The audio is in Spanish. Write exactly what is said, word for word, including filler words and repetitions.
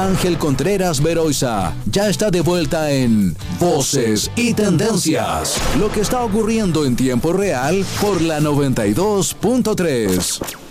Ángel Contreras Beroiza ya está de vuelta en Voces y Tendencias, lo que está ocurriendo en tiempo real por la noventa y dos punto tres.